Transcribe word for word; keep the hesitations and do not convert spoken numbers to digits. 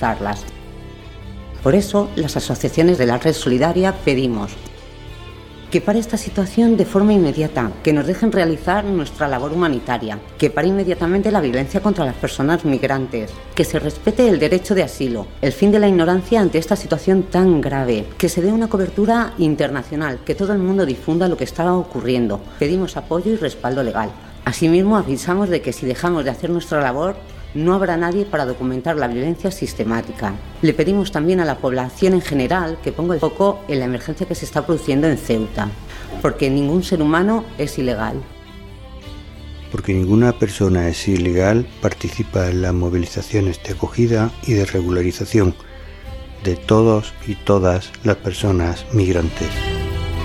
darlas. Por eso, las asociaciones de la Red Solidaria pedimos que pare esta situación de forma inmediata, que nos dejen realizar nuestra labor humanitaria, que pare inmediatamente la violencia contra las personas migrantes, que se respete el derecho de asilo, el fin de la ignorancia ante esta situación tan grave, que se dé una cobertura internacional, que todo el mundo difunda lo que está ocurriendo. Pedimos apoyo y respaldo legal. Asimismo, avisamos de que si dejamos de hacer nuestra labor, no habrá nadie para documentar la violencia sistemática. Le pedimos también a la población en general que ponga el foco en la emergencia que se está produciendo en Ceuta, porque ningún ser humano es ilegal. Porque ninguna persona es ilegal, participa en las movilizaciones de acogida y de regularización de todos y todas las personas migrantes.